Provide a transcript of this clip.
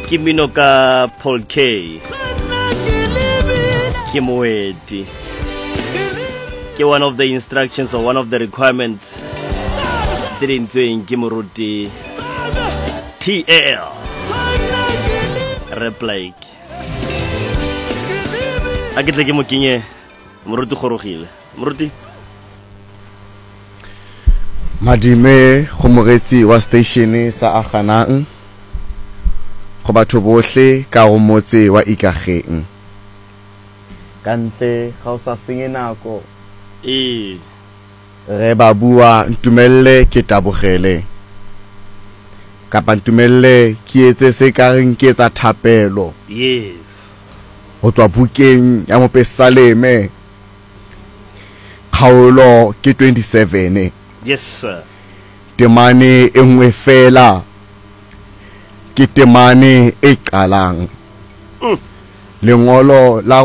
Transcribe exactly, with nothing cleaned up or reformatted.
Kimino ka Paul K. Kimoeti. Ke one of the instructions or one of the requirements tsirintsweng ke moruti T L Replike. A ke tle ke mo kenye moruti gorogile. Moruti Madime go moretsi wa station sa Aganang go batho bohle ka go motse wa Ikageng kantle ga o sa senye nako e re ba bua Ntumelle ke Tabogele kapa Ntumelle ke etse se ka reng ke etsa thapelo yes go tswa bukeng ya Mopesaleme kgaolo ke twenty-seven. yes sir. Temane e nngwe fela ke temane e qalang mm. lengolo la